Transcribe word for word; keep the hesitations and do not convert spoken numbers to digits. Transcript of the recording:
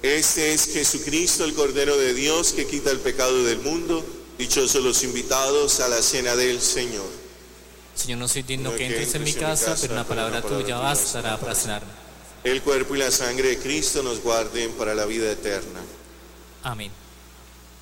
Este es Jesucristo, el Cordero de Dios, que quita el pecado del mundo. Dichosos los invitados a la cena del Señor. Señor, no soy digno que entres en mi casa, pero una palabra tuya bastará para sanarme. El cuerpo y la sangre de Cristo nos guarden para la vida eterna. Amén.